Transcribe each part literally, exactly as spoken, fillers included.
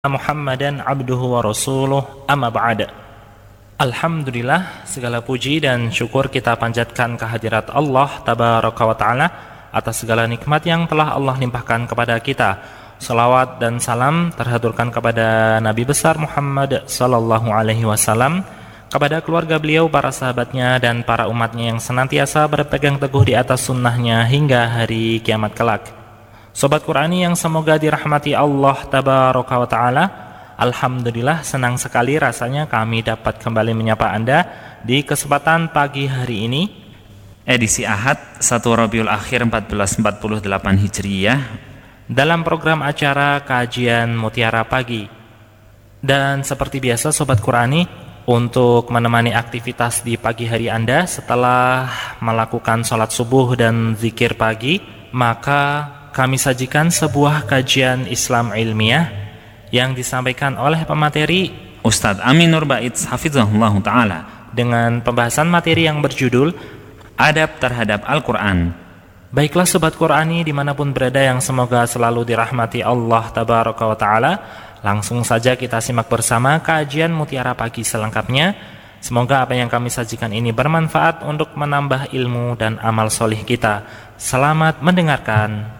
Muhammadan abduhu wa rasuluh, amma ba'da. Alhamdulillah, segala puji dan syukur kita panjatkan kehadirat Allah tabaraka wa ta'ala atas segala nikmat yang telah Allah limpahkan kepada kita. Salawat dan salam terhaturkan kepada Nabi besar Muhammad sallallahu alaihi wasallam, kepada keluarga beliau, para sahabatnya, dan para umatnya yang senantiasa berpegang teguh di atas sunnahnya hingga hari kiamat kelak. Sobat Qurani yang semoga dirahmati Allah tabaraka wa ta'ala, alhamdulillah senang sekali rasanya kami dapat kembali menyapa Anda di kesempatan pagi hari ini, edisi Ahad satu Rabiul Akhir seribu empat ratus empat puluh delapan Hijriyah, dalam program acara Kajian Mutiara Pagi. Dan seperti biasa Sobat Qurani, untuk menemani aktivitas di pagi hari Anda setelah melakukan sholat subuh dan zikir pagi, maka kami sajikan sebuah kajian Islam ilmiah yang disampaikan oleh pemateri Ustadz Amin Nur Baitz hafizahullah ta'ala, dengan pembahasan materi yang berjudul Adab terhadap Al-Quran. Baiklah Sobat Qurani dimanapun berada yang semoga selalu dirahmati Allah tabaraka wa ta'ala, langsung saja kita simak bersama kajian Mutiara Pagi selengkapnya. Semoga apa yang kami sajikan ini bermanfaat untuk menambah ilmu dan amal solih kita. Selamat mendengarkan.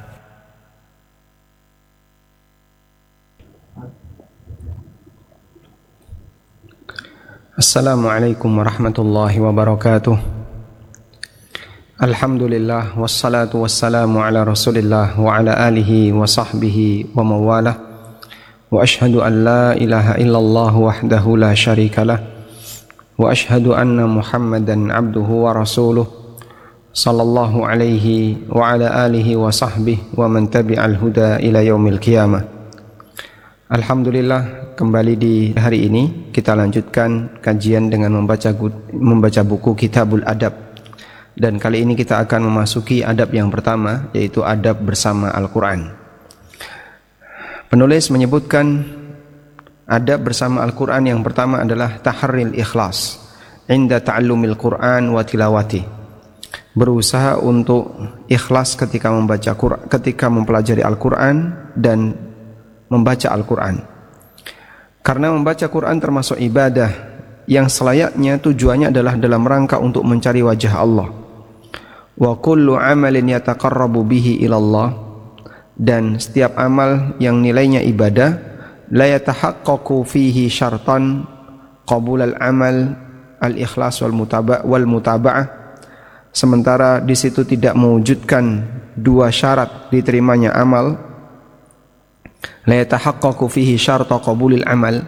Assalamualaikum warahmatullahi wabarakatuh. Alhamdulillah, wassalatu wassalamu ala rasulillah wa ala alihi wa sahbihi wa mawalah. Wa ashhadu an la ilaha illallah wahdahu la syarikalah, wa ashhadu anna muhammadan abduhu wa rasuluh, sallallahu alaihi wa ala alihi wa sahbihi wa man tabi'al huda ila yaumil qiyamah. Alhamdulillah, kembali di hari ini kita lanjutkan kajian dengan membaca membaca buku Kitabul Adab. Dan kali ini kita akan memasuki adab yang pertama, yaitu adab bersama Al-Quran. Penulis menyebutkan adab bersama Al-Quran yang pertama adalah taharril ikhlas inda ta'allumil Quran wa tilawati. Berusaha untuk ikhlas ketika membaca Quran, ketika mempelajari Al-Quran dan membaca Al-Quran. Karena membaca Quran termasuk ibadah yang selayaknya tujuannya adalah dalam rangka untuk mencari wajah Allah. Wa kullu amalin yataqarrabu bihi ilallah, dan setiap amal yang nilainya ibadah, la yatahaqqaqu fihi syartan qabul al-amal al-ikhlas wal mutaba' wal mutaba'ah, sementara di situ tidak mewujudkan dua syarat diterimanya amal. La yatahaqqaqu fihi syarta qabulil amal,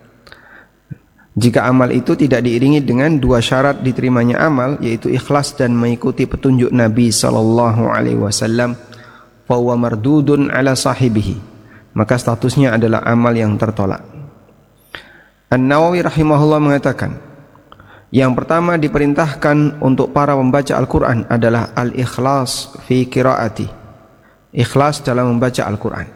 jika amal itu tidak diiringi dengan dua syarat diterimanya amal, yaitu ikhlas dan mengikuti petunjuk Nabi sallallahu alaihi wasallam, fa huwa mardudun ala sahibihi, maka statusnya adalah amal yang tertolak. An-Nawawi rahimahullah mengatakan, yang pertama diperintahkan untuk para pembaca Al-Quran adalah al-ikhlas fi qiraati, ikhlas dalam membaca Al-Quran,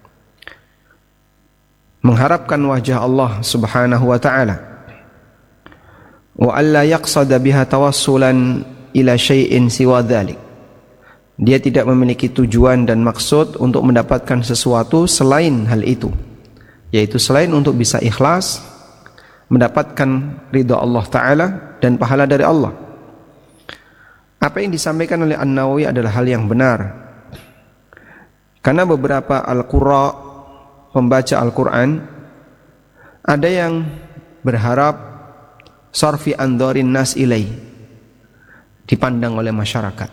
mengharapkan wajah Allah subhanahu wa ta'ala, wa alla yaqsada biha tawassulan ila syai'in siwa dhalik, dia tidak memiliki tujuan dan maksud untuk mendapatkan sesuatu selain hal itu, yaitu selain untuk bisa ikhlas mendapatkan ridha Allah ta'ala dan pahala dari Allah. Apa yang disampaikan oleh An-Nawawi adalah hal yang benar, karena beberapa al-qurra, pembaca Al-Quran, ada yang berharap sarfi andorin nas ilai, dipandang oleh masyarakat,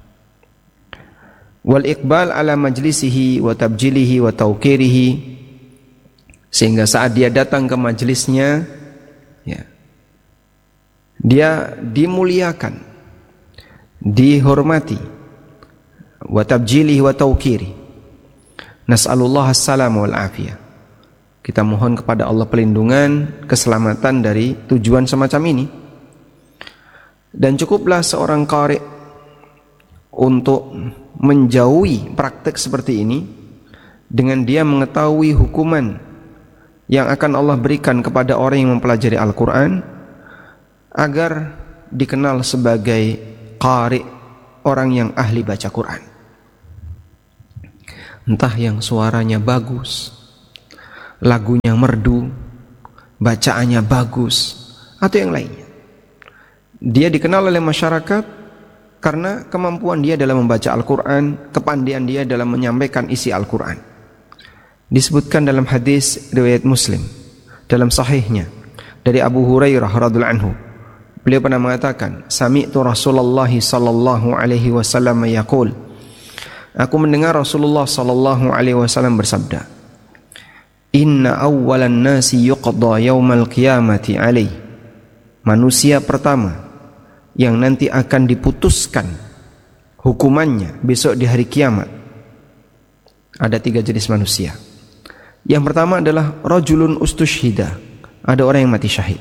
wal iqbal ala majlisihi wa tabjilihi wa tawqirihi, sehingga saat dia datang ke majlisnya, ya, dia dimuliakan, dihormati, wa tabjilihi wa tawqirihi. Nas'alullah as-salam wal afiyah. Kita mohon kepada Allah pelindungan, keselamatan dari tujuan semacam ini. Dan cukuplah seorang qari untuk menjauhi praktek seperti ini dengan dia mengetahui hukuman yang akan Allah berikan kepada orang yang mempelajari Al-Quran, agar dikenal sebagai qari, orang yang ahli baca Quran. Entah yang suaranya bagus, lagunya merdu, bacaannya bagus, atau yang lainnya. Dia dikenal oleh masyarakat karena kemampuan dia dalam membaca Al-Quran, kepandaian dia dalam menyampaikan isi Al-Quran. Disebutkan dalam hadis riwayat Muslim dalam sahihnya dari Abu Hurairah radhiyallahu anhu, beliau pernah mengatakan, sami'tu Rasulullah sallallahu alaihi wasallam yaqul, aku mendengar Rasulullah sallallahu alaihi wasallam bersabda, inna awwalan nasi yuqda yaumal qiyamati alaih, manusia pertama yang nanti akan diputuskan hukumannya besok di hari kiamat, ada tiga jenis manusia. Yang pertama adalah rajulun ustushhida, ada orang yang mati syahid.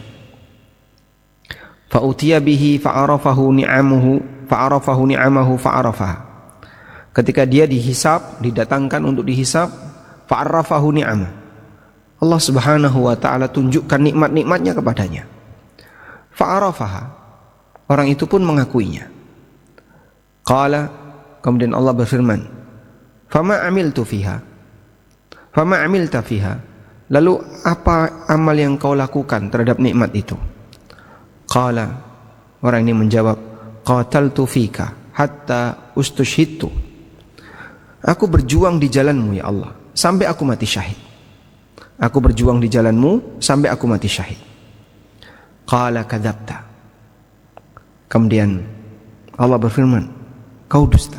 Fa utiya bihi fa'arafahu ni'amuhu fa'arafahu ni'amahu fa'arafaha. Ketika dia dihisab, didatangkan untuk dihisab, fa'arafahu ni'amah, Allah Subhanahu wa taala tunjukkan nikmat-nikmatnya kepadanya. Fa'arafaha, orang itu pun mengakuinya. Qala, kemudian Allah berfirman, fama amiltu fiha, fama amilta fiha, lalu apa amal yang kau lakukan terhadap nikmat itu? Qala, orang ini menjawab, qataltu fika hatta ustushhidtu, aku berjuang di jalanmu ya Allah sampai aku mati syahid. Aku berjuang di jalanmu sampai aku mati syahid. Qala kadzabta, kemudian Allah berfirman, kau dusta.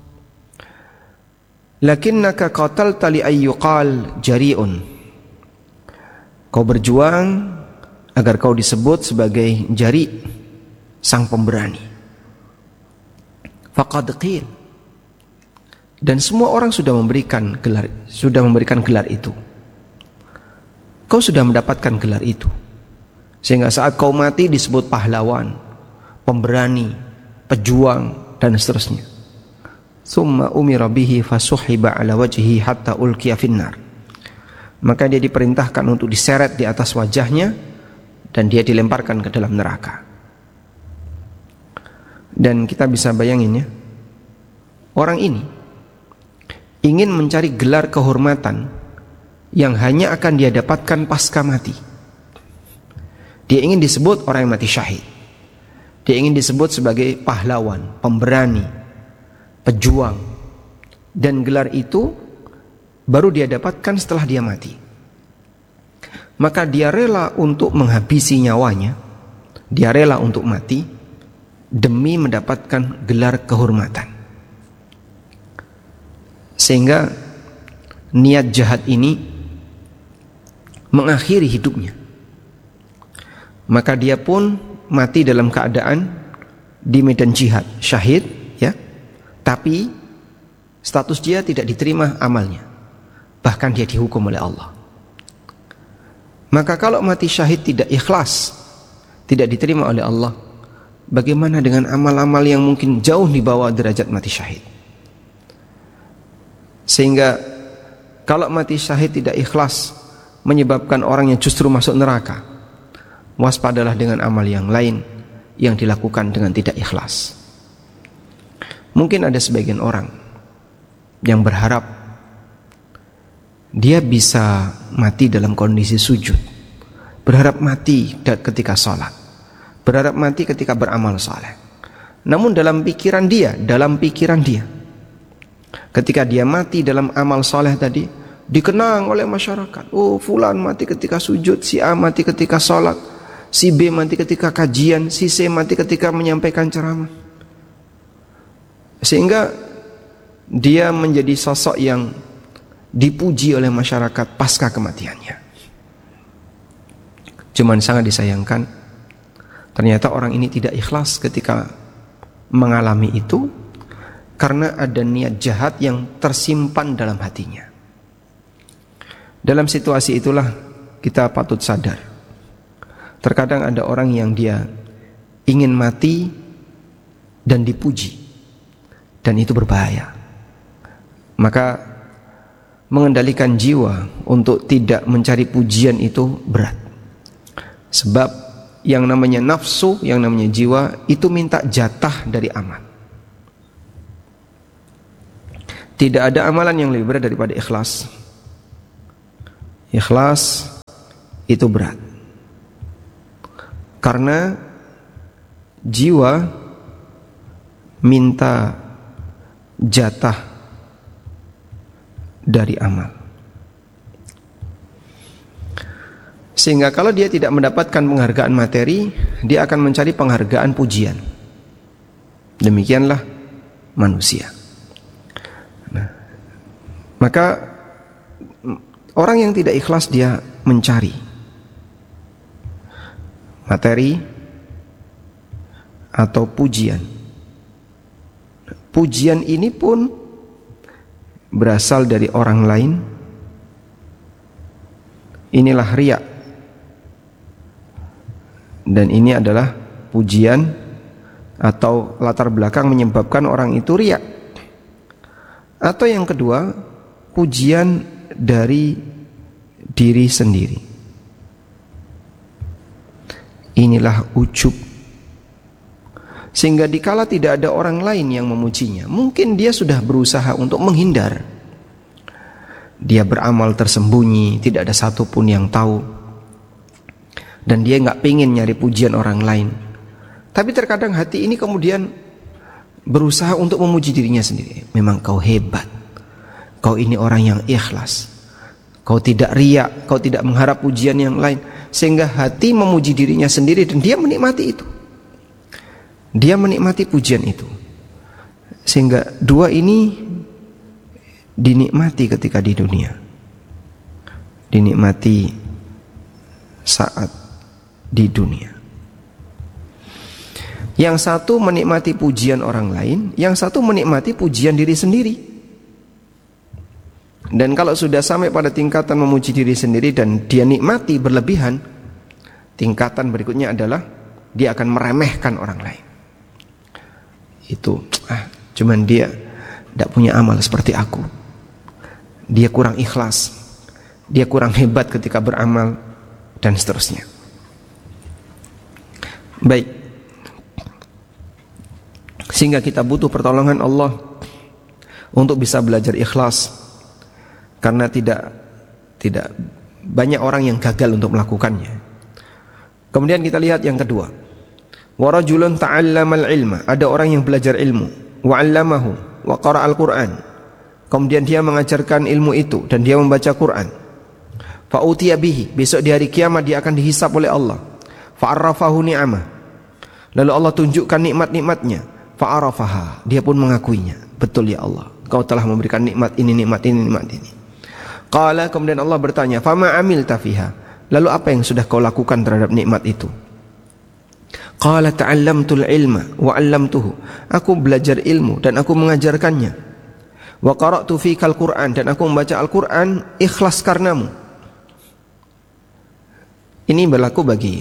Lakinnaka qatalta li ayyuqal jari'un, kau berjuang agar kau disebut sebagai jari, sang pemberani. Faqad qil, dan semua orang sudah memberikan gelar, sudah memberikan gelar itu. Kau sudah mendapatkan gelar itu, sehingga saat kau mati disebut pahlawan, pemberani, pejuang, dan seterusnya. Summa umira bihi fasuhiba ala wajhihi hatta ulqiya finnar, maka dia diperintahkan untuk diseret di atas wajahnya dan dia dilemparkan ke dalam neraka. Dan kita bisa bayangin ya, orang ini ingin mencari gelar kehormatan yang hanya akan dia dapatkan pasca mati. Dia ingin disebut orang yang mati syahid, dia ingin disebut sebagai pahlawan, pemberani, pejuang, dan gelar itu baru dia dapatkan setelah dia mati. Maka dia rela untuk menghabisi nyawanya, dia rela untuk mati demi mendapatkan gelar kehormatan. Sehingga niat jahat ini mengakhiri hidupnya. Maka dia pun mati dalam keadaan di medan jihad, syahid ya. Tapi status dia tidak diterima amalnya, bahkan dia dihukum oleh Allah. Maka kalau mati syahid tidak ikhlas, tidak diterima oleh Allah, bagaimana dengan amal-amal yang mungkin jauh di bawah derajat mati syahid? Sehingga kalau mati syahid tidak ikhlas menyebabkan orang yang justru masuk neraka, waspadalah dengan amal yang lain yang dilakukan dengan tidak ikhlas. Mungkin ada sebagian orang yang berharap dia bisa mati dalam kondisi sujud, berharap mati ketika sholat, berharap mati ketika beramal saleh. Namun dalam pikiran dia, dalam pikiran dia, ketika dia mati dalam amal saleh tadi, dikenang oleh masyarakat. Oh, fulan mati ketika sujud, si A mati ketika sholat, si B mati ketika kajian, si C mati ketika menyampaikan ceramah. Sehingga dia menjadi sosok yang dipuji oleh masyarakat pasca kematiannya. Cuman sangat disayangkan, ternyata orang ini tidak ikhlas ketika mengalami itu, karena ada niat jahat yang tersimpan dalam hatinya. Dalam situasi itulah kita patut sadar, terkadang ada orang yang dia ingin mati dan dipuji, dan itu berbahaya. Maka mengendalikan jiwa untuk tidak mencari pujian itu berat. Sebab yang namanya nafsu, yang namanya jiwa, itu minta jatah dari amal. Tidak ada amalan yang lebih berat daripada ikhlas. Ikhlas itu berat. Karena jiwa minta jatah dari amal. Sehingga kalau dia tidak mendapatkan penghargaan materi, dia akan mencari penghargaan pujian. Demikianlah manusia. Nah, maka orang yang tidak ikhlas dia mencari materi atau pujian. Pujian ini pun berasal dari orang lain. Inilah riya. Dan ini adalah pujian atau latar belakang menyebabkan orang itu riya. Atau yang kedua, pujian dari diri sendiri. Inilah ujub. Sehingga dikala tidak ada orang lain yang memujinya, mungkin dia sudah berusaha untuk menghindar. Dia beramal tersembunyi, tidak ada satupun yang tahu. Dan dia nggak pengen nyari pujian orang lain. Tapi terkadang hati ini kemudian berusaha untuk memuji dirinya sendiri. Memang kau hebat. Kau ini orang yang ikhlas. Kau tidak riya, kau tidak mengharap pujian yang lain. Sehingga hati memuji dirinya sendiri dan dia menikmati itu. Dia menikmati pujian itu. Sehingga dua ini dinikmati ketika di dunia. Dinikmati saat di dunia. Yang satu menikmati pujian orang lain, yang satu menikmati pujian diri sendiri. Dan kalau sudah sampai pada tingkatan memuji diri sendiri dan dia nikmati berlebihan, tingkatan berikutnya adalah dia akan meremehkan orang lain. Itu ah, cuman dia tidak punya amal seperti aku. Dia kurang ikhlas. Dia kurang hebat ketika beramal dan seterusnya. Baik. Sehingga kita butuh pertolongan Allah untuk bisa belajar ikhlas. Karena tidak tidak banyak orang yang gagal untuk melakukannya. Kemudian kita lihat yang kedua. Wa rajulun ta'allamal ilma, ada orang yang belajar ilmu, wa 'allamahu wa qara'al Qur'an. Kemudian dia mengajarkan ilmu itu dan dia membaca Quran. Fa utiya bihi, besok di hari kiamat dia akan dihisab oleh Allah. Fa arrafahu ni'amah. Lalu Allah tunjukkan nikmat-nikmatnya. Fa arafaha, dia pun mengakuinya. Betul ya Allah, Kau telah memberikan nikmat ini, nikmat ini, nikmat ini. Qala, kemudian Allah bertanya, fama amilta fiha, lalu apa yang sudah kau lakukan terhadap nikmat itu? Qala ta'allamtul ilma wa 'allamtuhu, aku belajar ilmu dan aku mengajarkannya. Wa qara'tu fikal Qur'an, dan aku membaca Al-Qur'an ikhlas karenamu. Ini berlaku bagi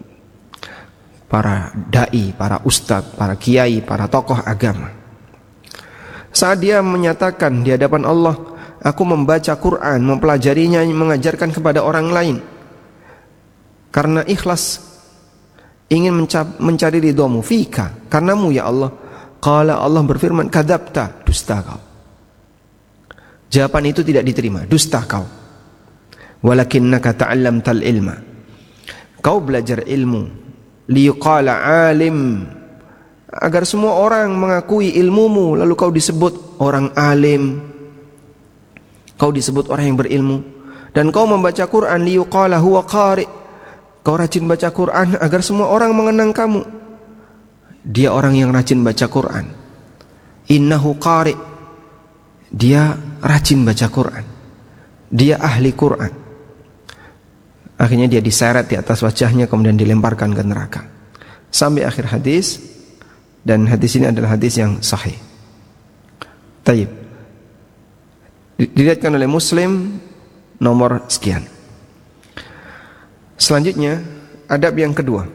para dai, para ustadz, para kiai, para tokoh agama. Saat dia menyatakan di hadapan Allah, aku membaca Quran, mempelajarinya, mengajarkan kepada orang lain karena ikhlas, ingin mencari ridhamu, fika, karenamu ya Allah. Qala, Allah berfirman, kadzabta, dusta kau. Jawaban itu tidak diterima, dusta kau. Walakinnaka ta'allamtal ilma, kau belajar ilmu, liyuqala alim, agar semua orang mengakui ilmumu, lalu kau disebut orang alim, kau disebut orang yang berilmu. Dan kau membaca Quran, liyuqala huwa qari, kau rajin baca Quran agar semua orang mengenang kamu, dia orang yang rajin baca Quran. Innahu qari, dia rajin baca Quran, dia ahli Quran. Akhirnya dia diseret di atas wajahnya, kemudian dilemparkan ke neraka. Sampai akhir hadis. Dan hadis ini adalah hadis yang sahih. Taib. Diriwayatkan oleh Muslim nomor sekian. Selanjutnya, adab yang kedua.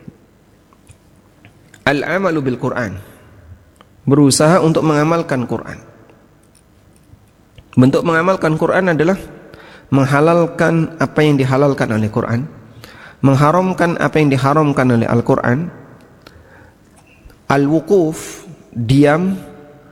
Al-amalu bil Quran, berusaha untuk mengamalkan Quran. Bentuk mengamalkan Quran adalah menghalalkan apa yang dihalalkan oleh Quran, mengharamkan apa yang diharamkan oleh Al-Quran. Al-wukuf, diam,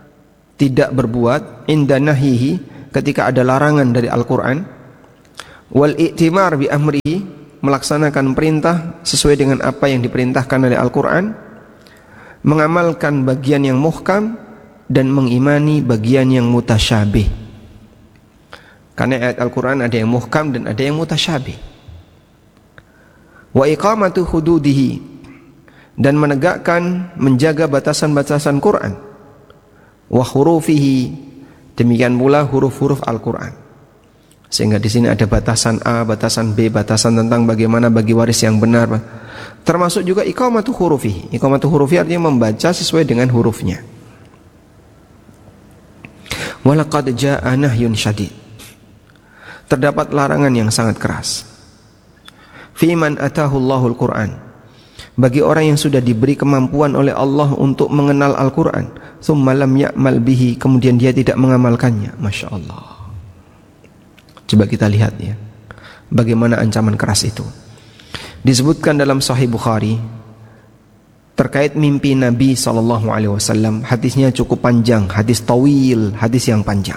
tidak berbuat, inda nahihi, ketika ada larangan dari Al-Quran. Wal i'timar bi amrihi, melaksanakan perintah sesuai dengan apa yang diperintahkan oleh Al-Quran, mengamalkan bagian yang muhkam dan mengimani bagian yang mutasyabih. Karena ayat Al-Quran ada yang muhkam dan ada yang mutasyabih. Wa iqamatu hududihi, dan menegakkan, menjaga batasan-batasan Quran. Wa hurufihi, demikian pula huruf-huruf Al-Quran. Sehingga di sini ada batasan A, batasan B, batasan tentang bagaimana bagi waris yang benar. Termasuk juga iqamatu hurufihi. Iqamatu hurufihi artinya membaca sesuai dengan hurufnya. Walaqad jaa'a nahyun syadid, terdapat larangan yang sangat keras. Fiman atahu Allahul Quran, bagi orang yang sudah diberi kemampuan oleh Allah untuk mengenal Al-Quran, tsumma lam ya'mal bihi, kemudian dia tidak mengamalkannya. Masya Allah. Coba kita lihat ya, bagaimana ancaman keras itu. Disebutkan dalam Sahih Bukhari terkait mimpi Nabi sallallahu alaihi wasallam. Hadisnya cukup panjang, hadis tawil, hadis yang panjang.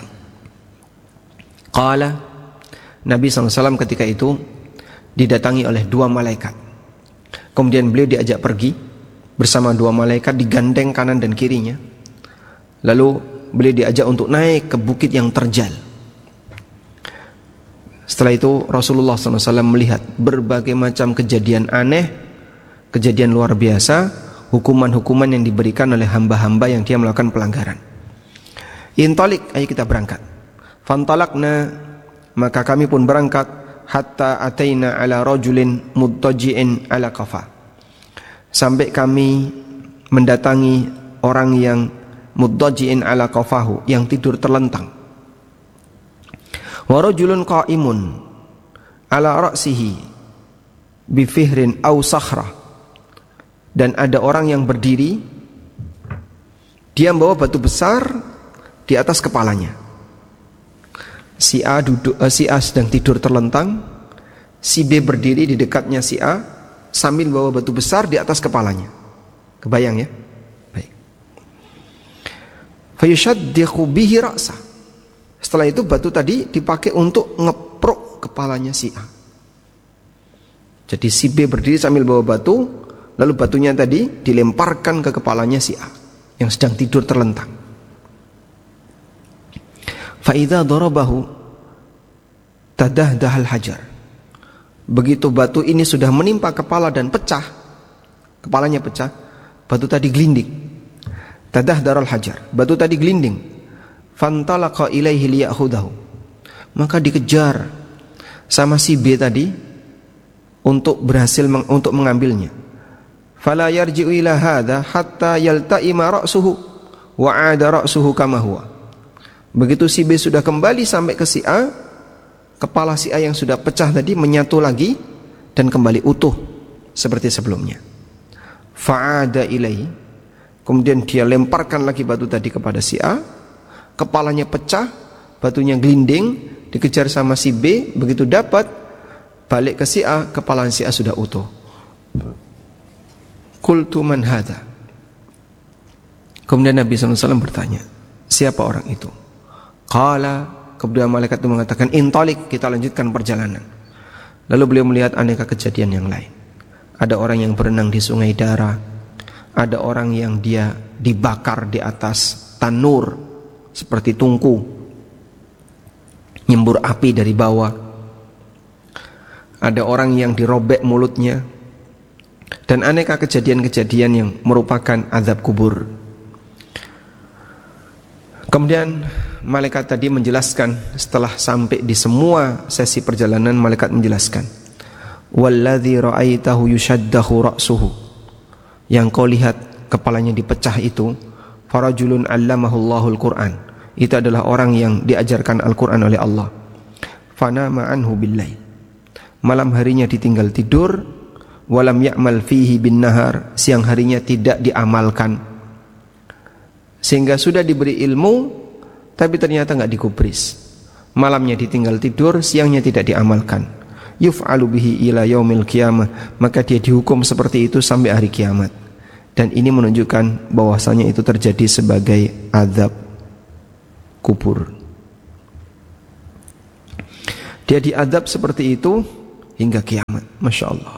Qala, Nabi sallallahu alaihi wasallam ketika itu didatangi oleh dua malaikat. Kemudian beliau diajak pergi bersama dua malaikat, digandeng kanan dan kirinya. Lalu beliau diajak untuk naik ke bukit yang terjal. Setelah itu Rasulullah sallallahu alaihi wasallam melihat berbagai macam kejadian aneh, kejadian luar biasa, hukuman-hukuman yang diberikan oleh hamba-hamba yang dia melakukan pelanggaran. Intalik, ayo kita berangkat. Fantalakna, maka kami pun berangkat. Hatta ataina ala rajulin muttaji'in ala qafa, sampai kami mendatangi orang yang muttaji'in ala qafahu, yang tidur terlentang. Wa rajulun qa'imun ala ra'sihi bi fihrin aw sakhrah, dan ada orang yang berdiri, dia membawa batu besar di atas kepalanya. Si A duduk, uh, si A sedang tidur terlentang, si B berdiri di dekatnya si A sambil bawa batu besar di atas kepalanya. Kebayang ya? Baik. Fayushaddiqu bihi ra'sa. Setelah itu batu tadi dipakai untuk ngeprok kepalanya si A. Jadi si B berdiri sambil bawa batu, lalu batunya tadi dilemparkan ke kepalanya si A yang sedang tidur terlentang. Fa'idha darabahu tadahdahal hajar. Begitu batu ini sudah menimpa kepala dan pecah, kepalanya pecah, batu tadi gelinding. Tadahdaral hajar, batu tadi gelinding. Fantalaqa ilaihi liya'khudahu, maka dikejar sama si B tadi untuk berhasil meng, untuk mengambilnya. Fala yarji'u ila hadha hatta yalta'ima ra'suhu wa 'ada ra'suhu kama huwa. Begitu si B sudah kembali sampai ke si A, kepala si A yang sudah pecah tadi menyatu lagi dan kembali utuh seperti sebelumnya. Fa'ada ilaihi, kemudian dia lemparkan lagi batu tadi kepada si A, kepalanya pecah, batunya gelinding, dikejar sama si B, begitu dapat balik ke si A, kepala si A sudah utuh. Qultu man hadha. Kemudian Nabi sallallahu alaihi wasallam bertanya, siapa orang itu? Qala, kemudian malaikat itu mengatakan, intalik, kita lanjutkan perjalanan. Lalu beliau melihat aneka kejadian yang lain. Ada orang yang berenang di sungai darah, ada orang yang dia dibakar di atas tanur seperti tungku, nyembur api dari bawah. Ada orang yang dirobek mulutnya, dan aneka kejadian-kejadian yang merupakan azab kubur. Kemudian malaikat tadi menjelaskan, setelah sampai di semua sesi perjalanan, malaikat menjelaskan, walladzi ra'aitahu yushaddahu ra'suhu, yang kau lihat kepalanya dipecah itu, farajulun 'allamahullahu al-Qur'an, itu adalah orang yang diajarkan Al-Qur'an oleh Allah. Fanama anhu billail, malam harinya ditinggal tidur, walam ya'mal fihi bin nahar, siang harinya tidak diamalkan. Sehingga sudah diberi ilmu tapi ternyata enggak digubris. Malamnya ditinggal tidur, siangnya tidak diamalkan. Yuf'alu bihi ila yaumil qiyamah, maka dia dihukum seperti itu sampai hari kiamat. Dan ini menunjukkan bahwasanya itu terjadi sebagai azab kubur. Dia diadab seperti itu hingga kiamat. Masya Allah.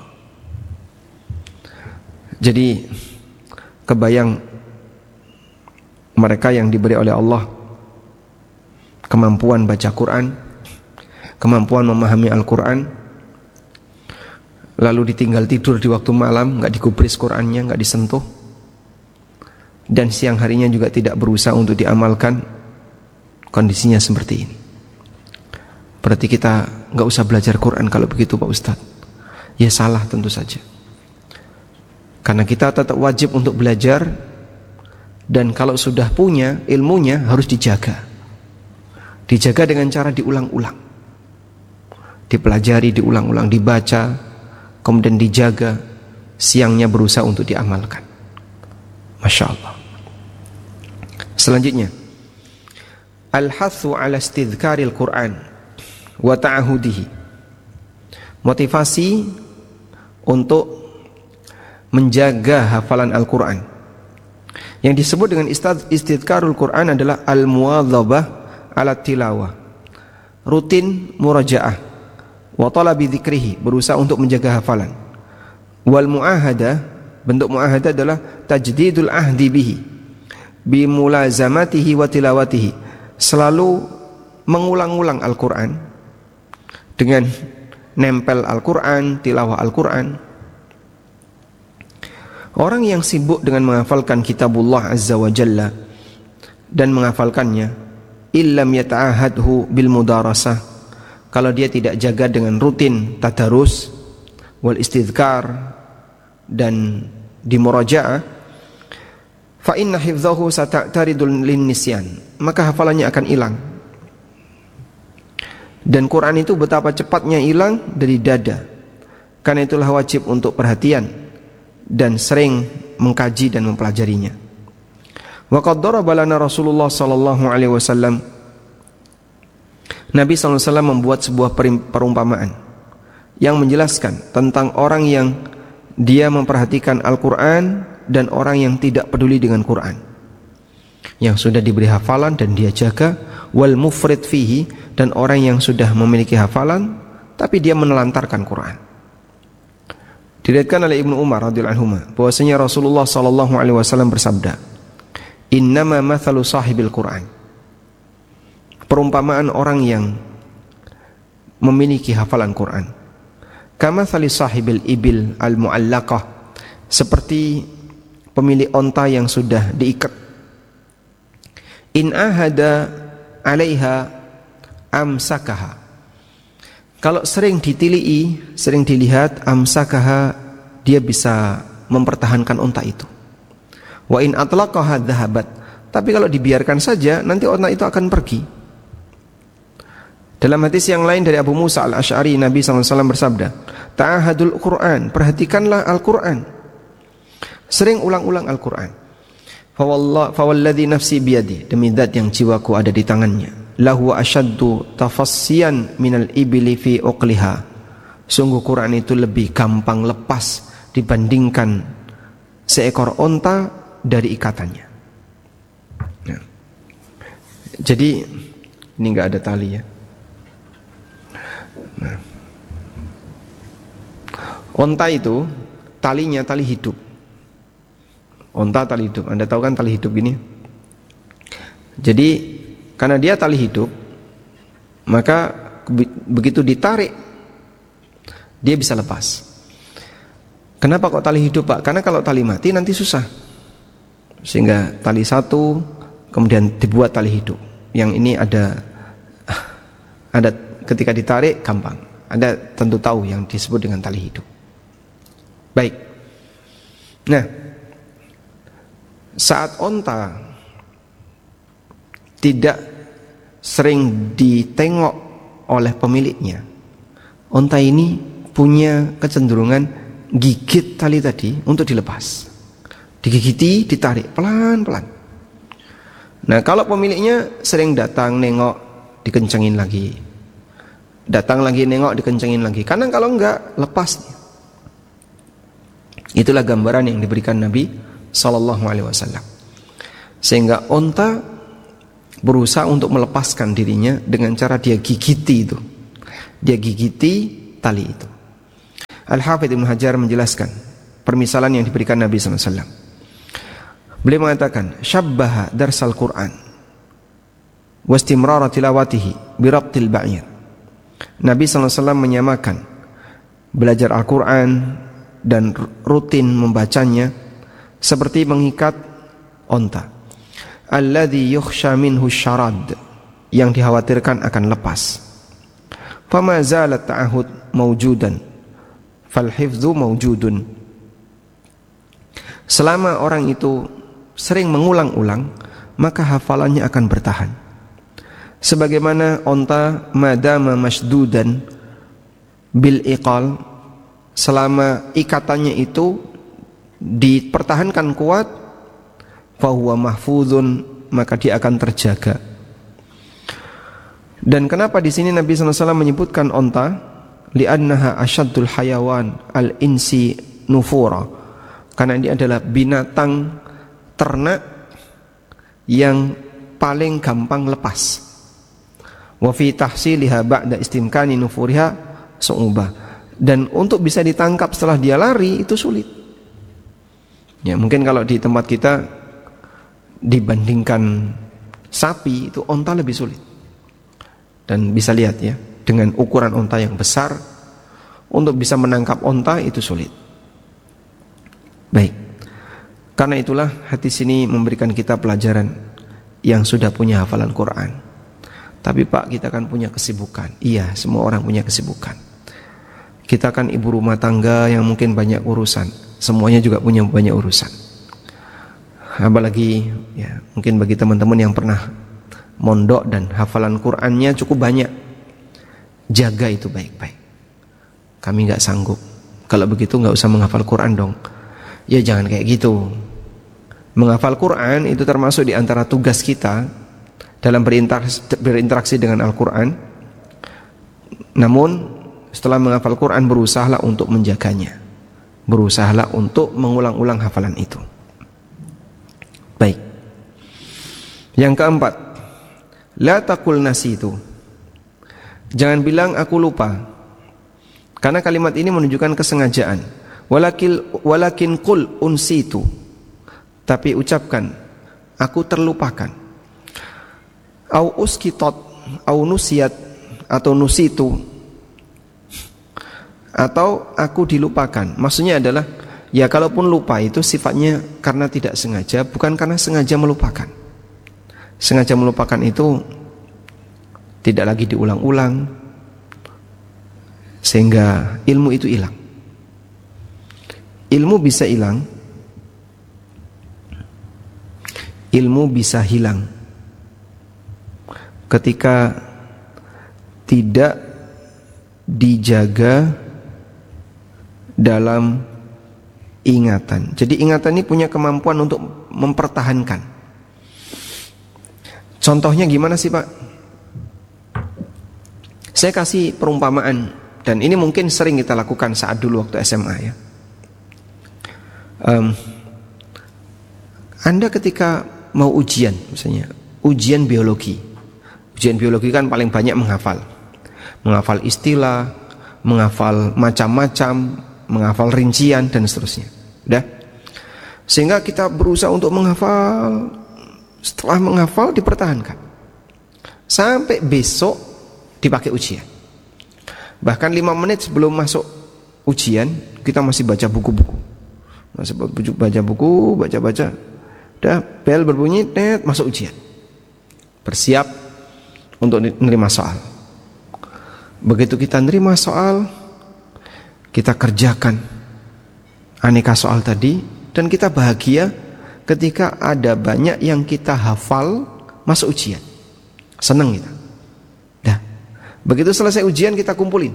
Jadi kebayang mereka yang diberi oleh Allah kemampuan baca Quran, kemampuan memahami Al-Quran, lalu ditinggal tidur di waktu malam, gak digubris Qurannya, gak disentuh, dan siang harinya juga tidak berusaha untuk diamalkan. Kondisinya seperti ini. Berarti kita gak usah belajar Quran kalau begitu Pak Ustadz. Ya salah tentu saja. Karena kita tetap wajib untuk belajar, dan kalau sudah punya ilmunya harus dijaga. Dijaga dengan cara diulang-ulang, dipelajari, diulang-ulang, dibaca, kemudian dijaga, siangnya berusaha untuk diamalkan. Masya Allah. Selanjutnya, al-hathu ala istidhkaril Quran wa ta'ahudihi. Motivasi untuk menjaga hafalan Al-Quran. Yang disebut dengan istidhkarul Quran adalah al-muwadhabah ala tilawah, rutin murajaah, wa talabi dzikrihi, berusaha untuk menjaga hafalan. Wal mu'ahadah, bentuk mu'ahadah adalah tajdidul ahdi bihi bi mulazamatihi wa tilawatihi, selalu mengulang-ulang Al-Quran dengan nempel Al-Quran, tilawah Al-Quran. Orang yang sibuk dengan menghafalkan kitabullah azza wa jalla dan menghafalkannya, illam yata'ahadhu bil mudarasah, kalau dia tidak jaga dengan rutin tadarus wal istidhkar dan di murajaah, fa inna hifdhahu sata'taridul lin nisyan, maka hafalannya akan hilang. Dan Quran itu betapa cepatnya hilang dari dada. Karena itulah wajib untuk perhatian dan sering mengkaji dan mempelajarinya. Wa qad daraba lana Rasulullah sallallahu alaihi wasallam, Nabi sallallahu alaihi wasallam membuat sebuah perumpamaan yang menjelaskan tentang orang yang dia memperhatikan Al-Quran dan orang yang tidak peduli dengan Quran, yang sudah diberi hafalan dan dia jaga, wal mufrid fihi, dan orang yang sudah memiliki hafalan tapi dia menelantarkan Quran. Diriwayatkan oleh Ibnu Umar radhiyallahu anhu bahwasanya Rasulullah sallallahu alaihi wasallam bersabda, "Innama mathalu sahibil Quran." Perumpamaan orang yang memiliki hafalan Quran, kamathali sahibil ibil al-mu'allaqah, seperti pemilik onta yang sudah diikat. In ahada 'alaiha amsakaha, kalau sering ditilii, sering dilihat, amsakaha, dia bisa mempertahankan onta itu. Wa in atlaqaha dhahabat, tapi kalau dibiarkan saja nanti onta itu akan pergi. Dalam hadis yang lain dari Abu Musa al-Asy'ari, Nabi sallallahu alaihi wasallam bersabda, ta'ahadul Quran, perhatikanlah Al-Quran, sering ulang-ulang Al-Quran. Fawalladhi nafsi biyadi, demi zat yang jiwaku ada di tangannya, lahu asyaddu tafassiyan minal ibli fi uqliha, sungguh Quran itu lebih gampang lepas dibandingkan seekor onta dari ikatannya. Nah, jadi ini enggak ada tali ya. Nah, onta itu talinya tali hidup. Onta tali hidup. Anda tahu kan tali hidup ini? Jadi karena dia tali hidup, maka begitu ditarik dia bisa lepas. Kenapa kok tali hidup, Pak? Karena kalau tali mati nanti susah. Sehingga tali satu kemudian dibuat tali hidup. Yang ini ada ada ketika ditarik gampang. Anda tentu tahu yang disebut dengan tali hidup. Baik. Nah, saat onta tidak sering ditengok oleh pemiliknya, onta ini punya kecenderungan gigit tali tadi untuk dilepas. Digigiti, ditarik pelan-pelan. Nah, kalau pemiliknya sering datang nengok, dikencengin lagi. Datang lagi nengok, dikencengin lagi. Karena kalau enggak, lepas. Itulah gambaran yang diberikan Nabi sallallahu alaihi wasallam. Sehingga onta berusaha untuk melepaskan dirinya dengan cara dia gigiti itu. dia gigiti tali itu. Al-Hafidz Ibnu Hajar menjelaskan permisalan yang diberikan Nabi sallallahu alaihi wasallam. Beliau mengatakan, syabbaha darsal Qur'an wa istimrara tilawatihi bi rabtil ba'ir. Nabi sallallahu alaihi wasallam menyamakan belajar Al-Qur'an dan rutin membacanya seperti mengikat onta. Alladzi yukhsha minhu syarad, yang dikhawatirkan akan lepas. Fama zalat ta'ahud mawjudan fal hifdzu mawjudun. Selama orang itu sering mengulang-ulang, maka hafalannya akan bertahan. Sebagaimana onta madama masdudan bil iqal, selama ikatannya itu dipertahankan kuat, fahuwa mahfuzun, maka dia akan terjaga. Dan kenapa di sini Nabi sallallahu alaihi wasallam menyebutkan onta? Li'annaha asyaddul hayawan al-insi nufura, karena ini adalah binatang ternak yang paling gampang lepas. Wa fi tahsiliha ba'da istimkani nufuriha su'ubah, dan untuk bisa ditangkap setelah dia lari itu sulit. Ya, mungkin kalau di tempat kita dibandingkan sapi, itu onta lebih sulit. Dan bisa lihat ya, dengan ukuran onta yang besar, untuk bisa menangkap onta itu sulit. Baik, karena itulah hadis ini memberikan kita pelajaran yang sudah punya hafalan Quran. Tapi Pak, kita kan punya kesibukan. Iya, semua orang punya kesibukan. Kita kan ibu rumah tangga yang mungkin banyak urusan. Semuanya juga punya banyak urusan. Apalagi ya, mungkin bagi teman-teman yang pernah mondok dan hafalan Qur'annya cukup banyak, jaga itu baik-baik. Kami gak sanggup. Kalau begitu gak usah menghafal Qur'an dong. Ya jangan kayak gitu. Menghafal Qur'an itu termasuk di antara tugas kita dalam berinteraksi, berinteraksi dengan Al-Qur'an. Namun setelah menghafal Qur'an, berusahalah untuk menjaganya, berusahalah untuk mengulang-ulang hafalan itu. Baik. Yang keempat, la taqul nasitu. Jangan bilang aku lupa, karena kalimat ini menunjukkan kesengajaan. Walakil walakin qul unsitu. Tapi ucapkan aku terlupakan. Au uskitat au nusiat atau nusitu, atau aku dilupakan. Maksudnya adalah ya, kalaupun lupa itu sifatnya karena tidak sengaja, bukan karena sengaja melupakan. Sengaja melupakan itu tidak lagi diulang-ulang sehingga ilmu itu hilang. Ilmu bisa hilang, ilmu bisa hilang ketika tidak dijaga dalam ingatan. Jadi ingatan ini punya kemampuan untuk mempertahankan. Contohnya gimana sih Pak? Saya kasih perumpamaan, dan ini mungkin sering kita lakukan saat dulu waktu S M A ya. Um, Anda ketika mau ujian, misalnya ujian biologi. Ujian biologi kan paling banyak menghafal. Menghafal istilah, menghafal macam-macam, menghafal rincian dan seterusnya. Udah? Sehingga kita berusaha untuk menghafal. Setelah menghafal dipertahankan sampai besok dipakai ujian. Bahkan lima menit sebelum masuk ujian kita masih baca buku-buku. Masih baca buku, baca-baca. Udah, bel berbunyi, net, masuk ujian. Bersiap untuk menerima soal. Begitu kita menerima soal, kita kerjakan aneka soal tadi, dan kita bahagia ketika ada banyak yang kita hafal masuk ujian. Senang kita. Dah. Begitu selesai ujian kita kumpulin.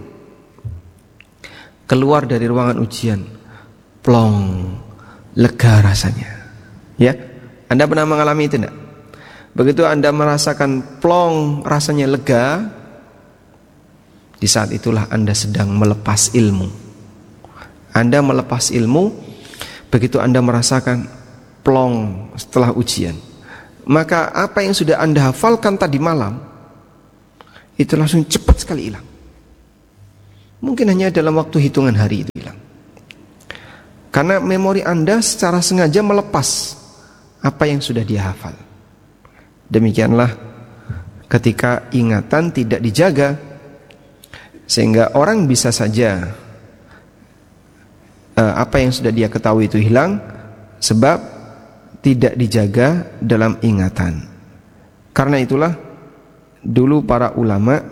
Keluar dari ruangan ujian, plong, lega rasanya. Ya, Anda pernah mengalami itu enggak? Begitu Anda merasakan plong, rasanya lega, di saat itulah Anda sedang melepas ilmu. Anda melepas ilmu, begitu Anda merasakan plong setelah ujian, maka apa yang sudah Anda hafalkan tadi malam itu langsung cepat sekali hilang. mungkin hanya dalam waktu hitungan hari itu hilang. Karena memori Anda secara sengaja melepas apa yang sudah dia hafal. Demikianlah ketika ingatan tidak dijaga, sehingga orang bisa saja uh, apa yang sudah dia ketahui itu hilang sebab tidak dijaga dalam ingatan. Karena itulah dulu para ulama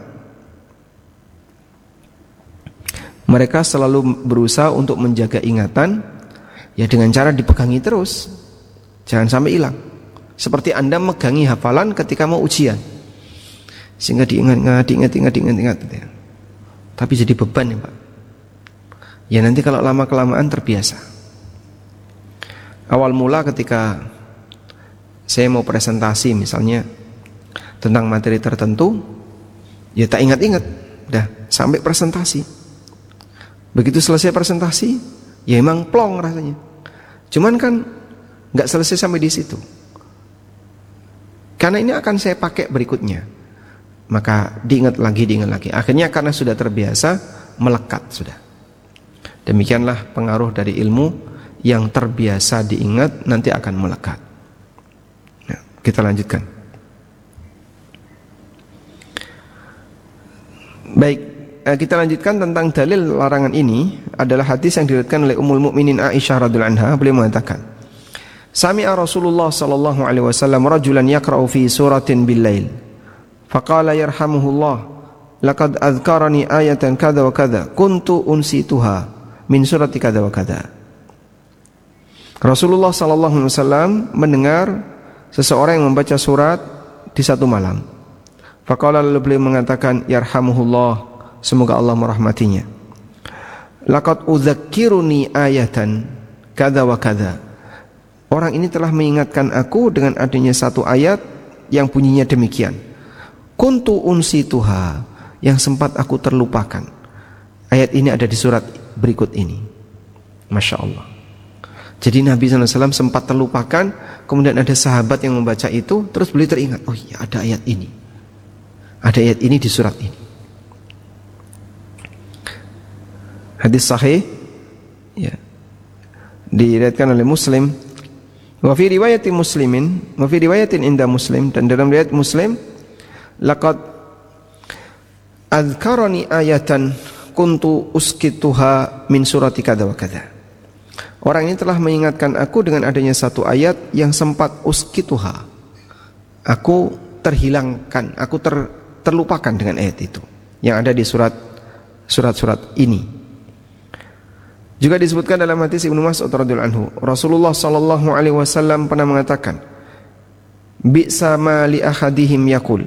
mereka selalu berusaha untuk menjaga ingatan ya dengan cara dipegangi terus, jangan sampai hilang. Seperti Anda megangi hafalan ketika mau ujian, sehingga diingat-ingat, diingat-ingat, diingat-ingat. Tapi jadi beban ya Pak. Ya nanti kalau lama-kelamaan terbiasa. Awal mula ketika saya mau presentasi misalnya tentang materi tertentu, ya tak ingat-ingat, dah sampai presentasi. Begitu selesai presentasi, ya emang plong rasanya. Cuman kan nggak selesai sampai di situ. Karena ini akan saya pakai berikutnya. Maka diingat lagi, diingat lagi. Akhirnya karena sudah terbiasa, melekat sudah. Demikianlah pengaruh dari ilmu yang terbiasa diingat nanti akan melekat. Nah, kita lanjutkan. Baik, kita lanjutkan tentang dalil larangan ini adalah hadis yang diriwayatkan oleh Ummul Mukminin Aisyah radhiyallahu anha. Beliau mengatakan, Sami'a Rasulullah sallallahu alaihi wasallam rajulan yaqra'u fi suratin bil-lail. Faqala yarhamuhullah, laqad adhkarani ayatan kadza wa kadza, kuntu unsituha min surati kadza wa kadza. Rasulullah sallallahu alaihi wasallam mendengar seseorang yang membaca surat di satu malam. Faqala, lalu beliau mengatakan, yarhamuhullah, semoga Allah merahmatinya. Laqad udzakkiruni ayatan kadza wa kadza. Orang ini telah mengingatkan aku dengan adanya satu ayat yang bunyinya demikian. Kuntu unsituha, yang sempat aku terlupakan. Ayat ini ada di surat berikut ini. Masya Allah. Jadi Nabi shallallahu alaihi wasallam sempat terlupakan, kemudian ada sahabat yang membaca itu, terus beliau teringat, oh iya ada ayat ini. Ada ayat ini di surat ini. Hadis sahih, ya, diriwayatkan oleh Muslim. Wa fi riwayatin Muslimin, wa fi riwayatin inda Muslim, dan dalam riwayat Muslim, laqad adhkarani ayatan kuntu uskituha min surati kadza wa kadza. Orang ini telah mengingatkan aku dengan adanya satu ayat yang sempat uskituha. Aku terhilangkan, aku ter, terlupakan dengan ayat itu yang ada di surat surat-surat ini. Juga disebutkan dalam hadis Ibnu Mas'ud radhiyallahu anhu, Rasulullah sallallahu alaihi wasallam pernah mengatakan, bi'sa ma li ahadihim yaqul.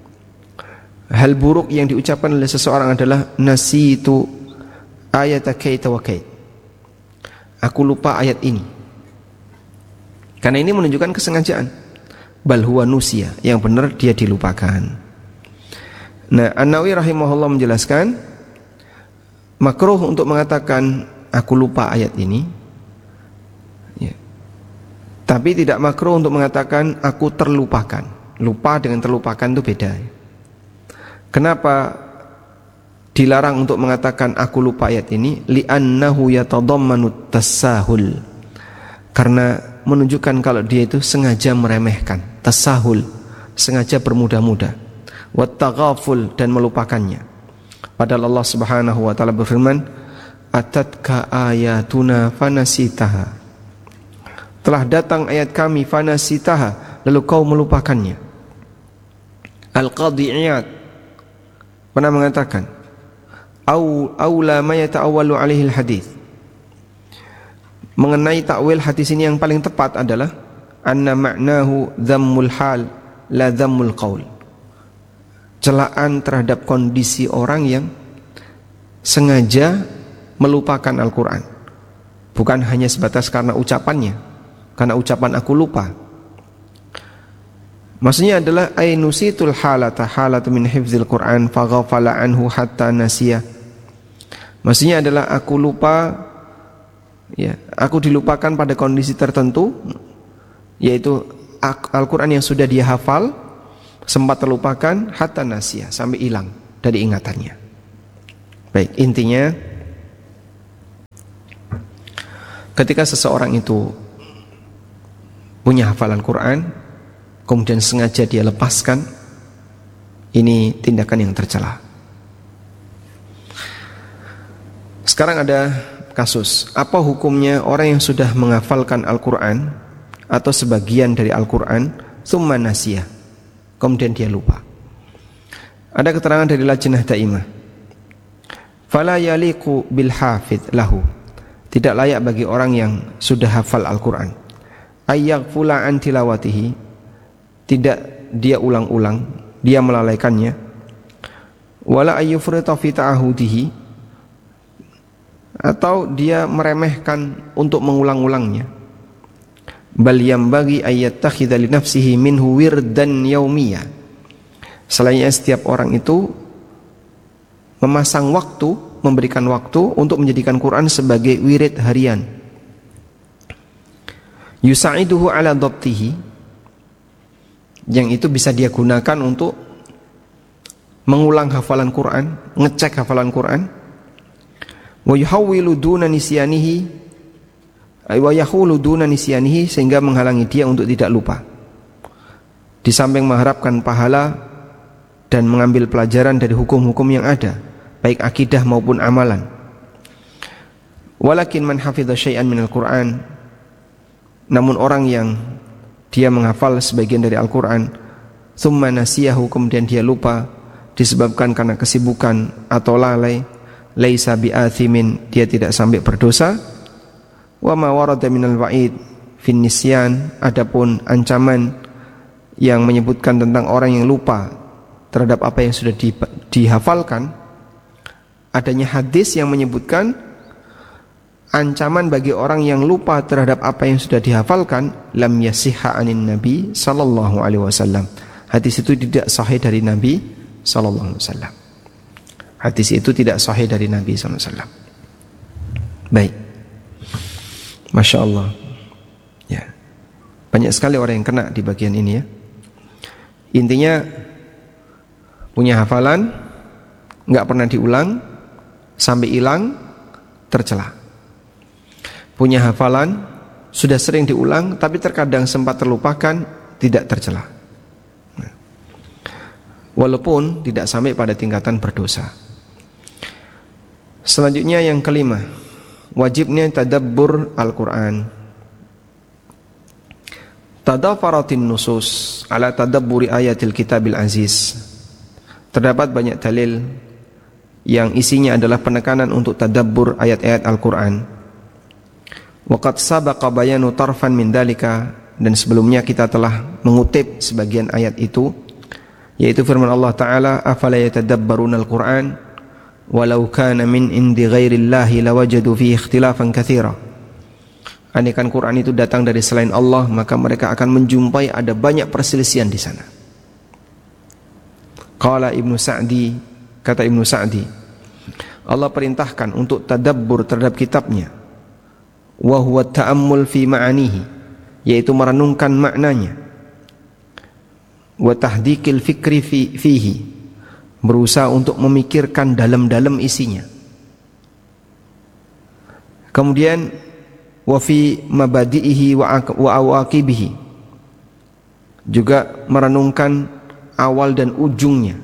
Hal buruk yang diucapkan oleh seseorang adalah nasitu ayata kaita wa kait. Aku lupa ayat ini. Karena ini menunjukkan kesengajaan. Bal huwa nusia, yang benar dia dilupakan. Nah, An-Nawawi rahimahullah menjelaskan, makruh untuk mengatakan aku lupa ayat ini, ya. Tapi tidak makruh untuk mengatakan aku terlupakan. Lupa dengan terlupakan itu beda. Kenapa dilarang untuk mengatakan aku lupa ayat ini? Li'annahu yatadammanu tasahul. Karena menunjukkan kalau dia itu sengaja meremehkan, tasahul, sengaja bermudah-mudah, wattaghaful, dan melupakannya. Padahal Allah Subhanahu wa taala berfirman, atatka ayatuna fanasitaha. Telah datang ayat kami fanasitaha, lalu kau melupakannya. Al-Qadhi'iyat pernah mengatakan, au aula ma yata'awwalu alaihi al-hadis. Mengenai takwil hadis ini yang paling tepat adalah anna ma'nahu dhammul hal la dhammul qaul. Celaan terhadap kondisi orang yang sengaja melupakan Al-Quran, bukan hanya sebatas karena ucapannya, karena ucapan aku lupa. Maksudnya adalah ainusitul halata halatu min hifzil Quran faghafala anhu hatta nasiya. Maksudnya adalah aku lupa, ya, aku dilupakan pada kondisi tertentu, yaitu Al-Quran yang sudah dia hafal sempat terlupakan hatta nasiya, sampai hilang dari ingatannya. Baik, intinya ketika seseorang itu punya hafalan Quran kemudian sengaja dia lepaskan, ini tindakan yang tercela. Sekarang ada kasus, apa hukumnya orang yang sudah menghafalkan Al-Quran atau sebagian dari Al-Quran tsumma nasiyah, kemudian dia lupa. Ada keterangan dari Lajnah Daimah, fala yaliqu bil hafidh lahu, tidak layak bagi orang yang sudah hafal Al-Quran, ayyaghfula an tilawatihi, tidak dia ulang-ulang, dia melalaikannya, wala ayyufrita fi ta'ahudihi, atau dia meremehkan untuk mengulang-ulangnya, bal yambagi ayyattakhidha li nafsihi minhu wirdan yaumiyah, selainnya setiap orang itu memasang waktu, memberikan waktu untuk menjadikan Quran sebagai wirid harian, yusa'iduhu ala dhabtihi, yang itu bisa dia gunakan untuk mengulang hafalan Quran, ngecek hafalan Quran, wa yuhawwilu duna nisyanihi, wa yahulu duna nisyanihi, sehingga menghalangi dia untuk tidak lupa. Di samping mengharapkan pahala dan mengambil pelajaran dari hukum-hukum yang ada, baik akidah maupun amalan. Walakin man hafidha syai'an minal Qur'an, namun orang yang dia menghafal sebagian dari Al-Quran, tsumma nasiyahu, kemudian dia lupa disebabkan karena kesibukan atau lalai, laisa bi'athimin, dia tidak sampai berdosa. Wa ma warada minal wa'id fin nisyan, adapun ancaman yang menyebutkan tentang orang yang lupa terhadap apa yang sudah di, dihafalkan, adanya hadis yang menyebutkan ancaman bagi orang yang lupa terhadap apa yang sudah dihafalkan, lam yasihha anin nabi sallallahu alaihi wasallam, hadis itu tidak sahih dari Nabi sallallahu alaihi wasallam. Hadis itu tidak sahih dari Nabi sallallahu alaihi wasallam. Baik, Masya Allah ya, banyak sekali orang yang kena di bagian ini ya. Intinya punya hafalan nggak pernah diulang sampai hilang, tercela. Punya hafalan sudah sering diulang tapi terkadang sempat terlupakan, tidak tercela, walaupun tidak sampai pada tingkatan berdosa. Selanjutnya yang kelima, wajibnya tadabbur Al-Quran. Tadafaratin nusus ala tadabburi ayatil kitabil aziz. Terdapat banyak dalil yang isinya adalah penekanan untuk tadabbur ayat-ayat Al-Quran. Waqad sabaqa bayanu tarfan min dalika, dan sebelumnya kita telah mengutip sebagian ayat itu, yaitu firman Allah Ta'ala, afala yatadabbaruna al-Quran walau kana min indi ghairillahi lawajadu fihi ikhtilafan katsira. Andaikan Quran itu datang dari selain Allah, maka mereka akan menjumpai ada banyak perselisihan di sana. Qala Ibnu Sa'di, kata Ibnu Sa'di, Allah perintahkan untuk tadabbur terhadap kitabnya, wa huwa ta'ammul fi ma'anihi, yaitu merenungkan maknanya, wa tahdikil fikri fi, fihi, berusaha untuk memikirkan dalam-dalam isinya. Kemudian wa fi mabadi'ihi wa awaqibihi, juga merenungkan awal dan ujungnya,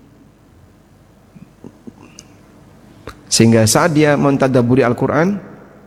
sehingga saat dia mentadabburi Al-Quran,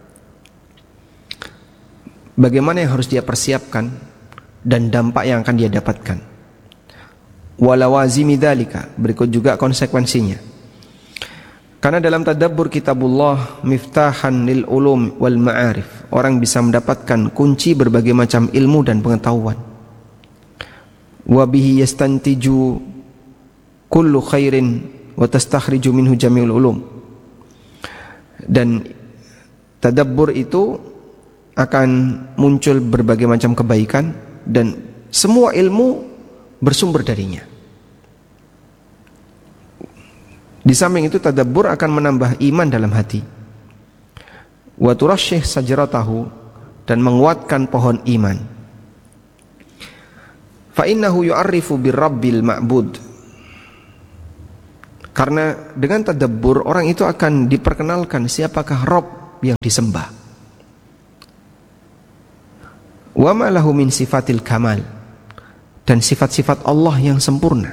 bagaimana yang harus dia persiapkan dan dampak yang akan dia dapatkan. Walawazimi dzalika, berikut juga konsekuensinya. Karena dalam tadabbur kitabullah miftahan lil ulum wal ma'arif, orang bisa mendapatkan kunci berbagai macam ilmu dan pengetahuan. Wa bihi yastantiju kullu khairin wa tastakhriju minhu jami'ul ulum. Dan tadabbur itu akan muncul berbagai macam kebaikan dan semua ilmu bersumber darinya. Di samping itu tadabbur akan menambah iman dalam hati. Wa turasyih sajratahu, dan menguatkan pohon iman. Fa innahu yu'arrifu birabbil ma'bud, Karena dengan tadabbur orang itu akan diperkenalkan siapakah Rabb yang disembah. Wa ma lahu min sifatil kamal, dan sifat-sifat Allah yang sempurna.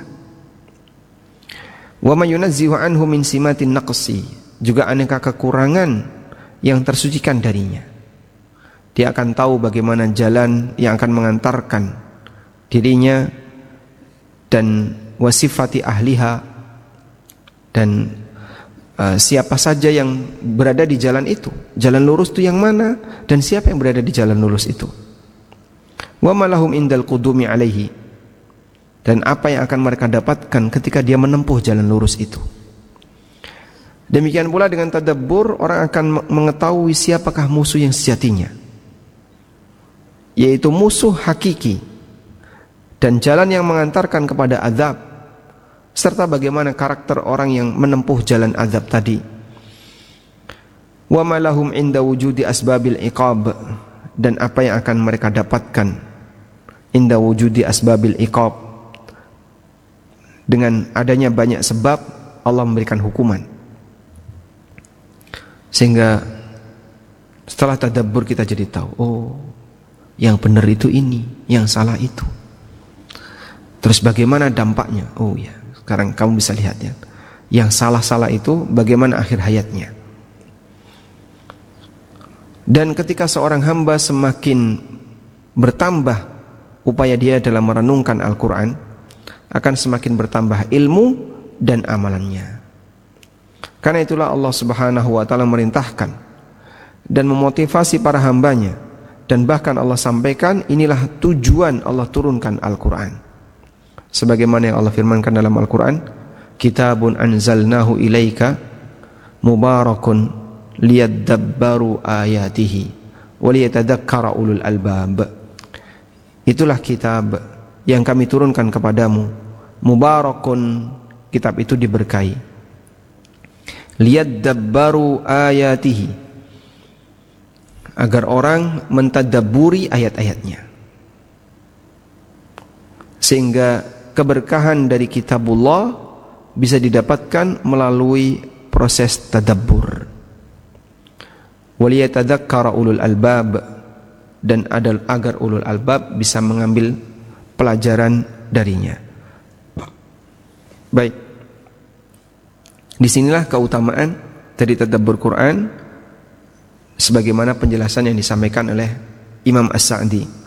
Wa ma yunazzihu anhu min simatin naqsi, juga aneka kekurangan yang tersucikan darinya. Dia akan tahu bagaimana jalan yang akan mengantarkan dirinya, dan wasifati ahliha, dan uh, siapa saja yang berada di jalan itu. Jalan lurus itu yang mana, dan siapa yang berada di jalan lurus itu. Wa malahum indal qudumi alaihi, dan apa yang akan mereka dapatkan ketika dia menempuh jalan lurus itu. Demikian pula dengan tadabbur, orang akan mengetahui siapakah musuh yang sejatinya, yaitu musuh hakiki, dan jalan yang mengantarkan kepada azab, serta bagaimana karakter orang yang menempuh jalan azab tadi. Wa ma lahum inda wujudi asbabil iqab, dan apa yang akan mereka dapatkan inda wujudi asbabil iqab, dengan adanya banyak sebab Allah memberikan hukuman. Sehingga setelah tadabbur kita jadi tahu, oh, yang benar itu ini, yang salah itu. Terus bagaimana dampaknya? Oh ya, sekarang kamu bisa lihat ya, yang salah-salah itu bagaimana akhir hayatnya. Dan ketika seorang hamba semakin bertambah upaya dia dalam merenungkan Al-Quran, akan semakin bertambah ilmu dan amalannya. Karena itulah Allah Subhanahu wa ta'ala merintahkan dan memotivasi para hambanya, dan bahkan Allah sampaikan inilah tujuan Allah turunkan Al-Quran. Sebagaimana yang Allah firmankan dalam Al-Quran, kitabun anzalnahu ilaika mubarakun liyadabbaru ayatihi waliyatadakkara ulul albab. Itulah kitab yang kami turunkan kepadamu, mubarakun, kitab itu diberkahi, liyadabbaru ayatihi, agar orang mentadabburi ayat-ayatnya, sehingga keberkahan dari kitabullah bisa didapatkan melalui proses tadabbur. Waliyatadakkara ulul albab, dan adal agar ulul albab bisa mengambil pelajaran darinya. Baik, disinilah keutamaan dari tadabbur Quran, sebagaimana penjelasan yang disampaikan oleh Imam As-Sa'di.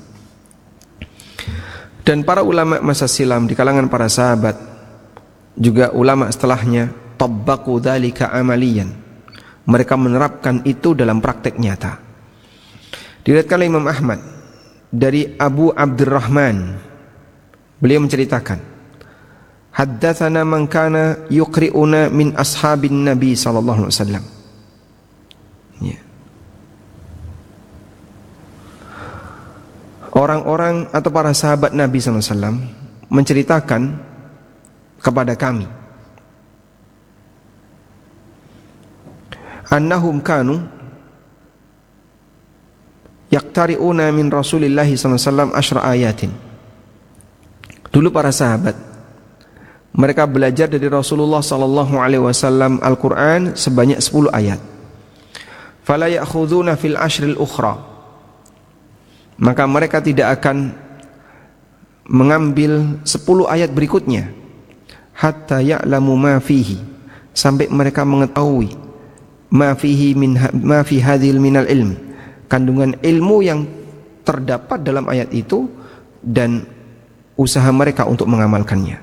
Dan para ulama masa silam di kalangan para sahabat, juga ulama setelahnya, tabbaqu dzalika amaliyan, mereka menerapkan itu dalam praktek nyata. Diriwayatkan oleh Imam Ahmad dari Abu Abdurrahman, beliau menceritakan, haddatsana man kana yuqri'una min ashabin Nabi sallallahu alaihi wasallam. Ya. Orang-orang atau para sahabat Nabi sallallahu alaihi wasallam menceritakan kepada kami, annahum kanu yaqtari'una min Rasulillah sallallahu alaihi wasallam asyra ayatin. Dulu para sahabat, mereka belajar dari Rasulullah sallallahu alaihi wasallam Al-Qur'an sebanyak sepuluh ayat. Fala ya'khuduna fil ashril ukhra, maka mereka tidak akan mengambil sepuluh ayat berikutnya, hatta ya'lamu ma fihi, sampai mereka mengetahui ma fihi min ma fi hadhil minal ilmi, kandungan ilmu yang terdapat dalam ayat itu, dan usaha mereka untuk mengamalkannya.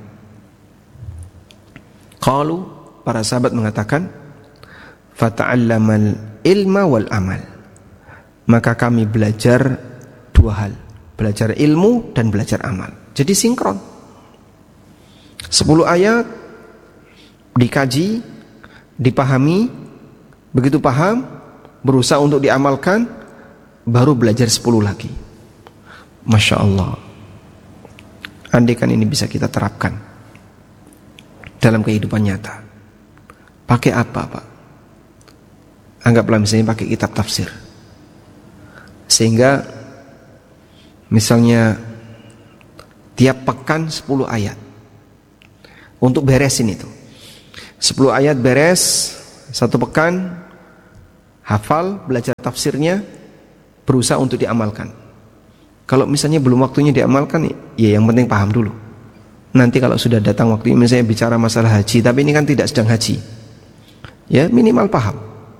Qalu, para sahabat mengatakan, fata'allamal ilma wal amal, maka kami belajar dua hal, belajar ilmu dan belajar amal. Jadi sinkron. Sepuluh ayat dikaji, dipahami, begitu paham, berusaha untuk diamalkan, baru belajar sepuluh lagi. Masya Allah. Andaikan ini bisa kita terapkan dalam kehidupan nyata, pakai apa Pak? Anggaplah misalnya pakai kitab tafsir, sehingga misalnya tiap pekan sepuluh ayat, untuk beresin itu. sepuluh ayat beres, satu pekan, hafal, belajar tafsirnya, berusaha untuk diamalkan. Kalau misalnya belum waktunya diamalkan, ya yang penting paham dulu. Nanti kalau sudah datang waktunya, misalnya bicara masalah haji, tapi ini kan tidak sedang haji, ya minimal paham.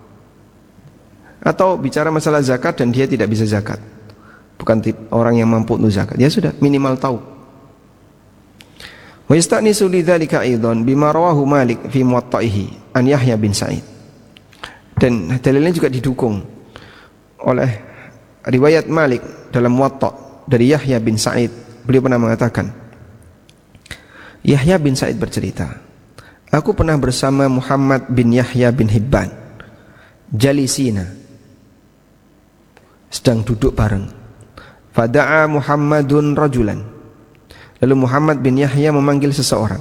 Atau bicara masalah zakat dan dia tidak bisa zakat, bukan tip orang yang mampu untuk zakat, ya sudah minimal tahu. Wa yasta'nisu lidzalika aidan bima rawahu Malik fi Muwatta'ihi an Yahya bin Sa'id. Dan dalilnya juga didukung oleh riwayat Malik dalam Muwatta' dari Yahya bin Sa'id. Beliau pernah mengatakan, Yahya bin Sa'id bercerita, aku pernah bersama Muhammad bin Yahya bin Hibban, jalisina, sedang duduk bareng. Fada'a Muhammadun rajulan, lalu Muhammad bin Yahya memanggil seseorang.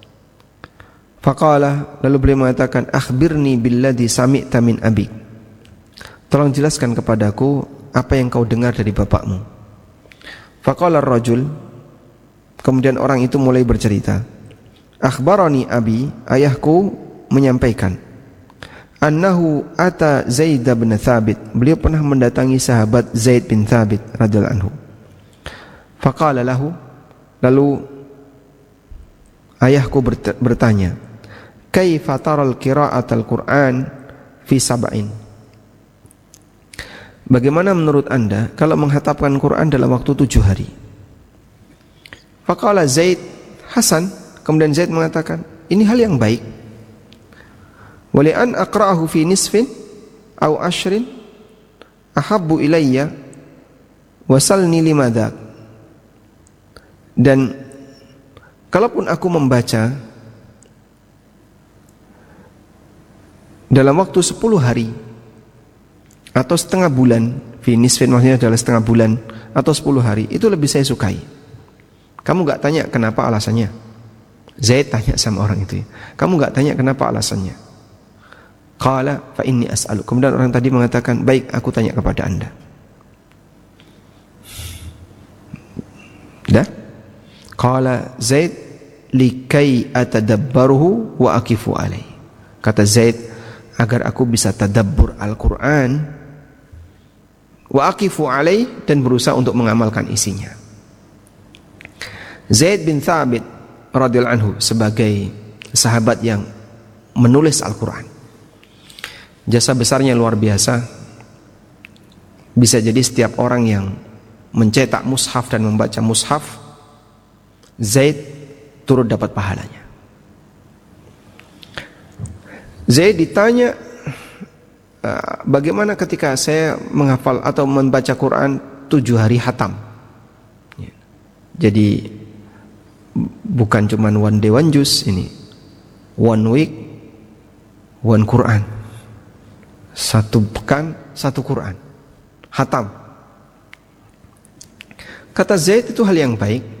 Faqala, lalu beliau mengatakan, akhbirni billadhi sami'ta min abik, tolong jelaskan kepadaku apa yang kau dengar dari bapakmu. Faqala ar-rajul, kemudian orang itu mulai bercerita, akhbarani abi, ayahku menyampaikan, annahu ata Zaid bin Thabit, beliau pernah mendatangi sahabat Zaid bin Thabit radhiyallahu anhu. Faqala lahu, lalu ayahku bertanya, kaifa taral qira'atal Qur'an fi sab'in, bagaimana menurut anda kalau menghatapkan Quran dalam waktu tujuh hari? Faqala Zaid, Hasan, kemudian Zaid mengatakan, ini hal yang baik. Wali an aqra'ahu fi nisfin aw ashrin ahabbu ilayya wasalni limadha. Dan kalaupun aku membaca dalam waktu sepuluh hari atau setengah bulan, fi nisfin maksudnya adalah setengah bulan atau sepuluh hari, itu lebih saya sukai. Kamu gak tanya kenapa alasannya? Zaid tanya sama orang itu, kamu gak tanya kenapa alasannya? Qala fa inni as'alu, kemudian orang tadi mengatakan, baik, aku tanya kepada anda. Dah? Qala Zaid likai atadabbaruhu wa akifu alai, kata Zaid, agar aku bisa tadabbur Al-Quran, wa akifu alai, dan berusaha untuk mengamalkan isinya. Zaid bin Thabit radhiyallahu anhu sebagai sahabat yang menulis Al-Quran, jasa besarnya luar biasa. Bisa jadi setiap orang yang mencetak mushaf dan membaca mushaf, Zaid turut dapat pahalanya. Zaid ditanya, bagaimana ketika saya menghafal atau membaca Quran tujuh hari khatam? Jadi bukan cuma one day one juz, ini one week one Quran, satu pekan satu Quran khatam. Kata Zaid, itu hal yang baik,